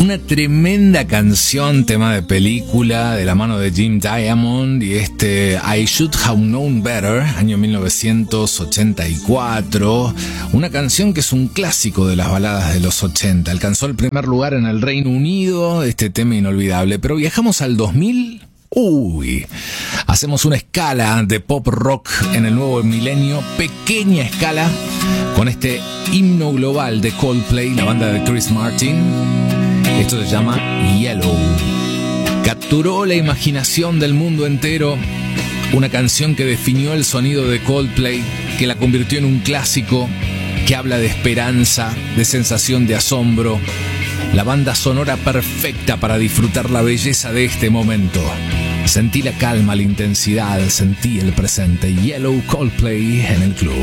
Una tremenda canción, tema de película, de la mano de Jim Diamond y I Should Have Known Better, año 1984. Una canción que es un clásico de las baladas de los 80. Alcanzó el primer lugar en el Reino Unido, este tema inolvidable. Pero viajamos al 2000. Hacemos una escala de pop rock en el nuevo milenio, pequeña escala, con este himno global de Coldplay, la banda de Chris Martin. Esto se llama Yellow. Capturó la imaginación del mundo entero, una canción que definió el sonido de Coldplay, que la convirtió en un clásico, que habla de esperanza, de sensación de asombro. La banda sonora perfecta para disfrutar la belleza de este momento. Sentí la calma, la intensidad, sentí el presente. Yellow, Coldplay en el club.